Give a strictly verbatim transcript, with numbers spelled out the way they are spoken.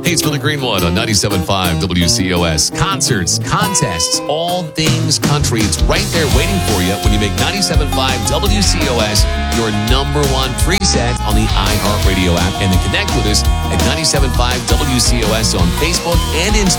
Beats for the Greenwood on ninety-seven point five W C O S. Concerts, contests, all things country. It's right there waiting for you when you make ninety-seven point five W C O S your number one preset on the iHeartRadio app. And then connect with us at ninety-seven point five W C O S on Facebook and Instagram.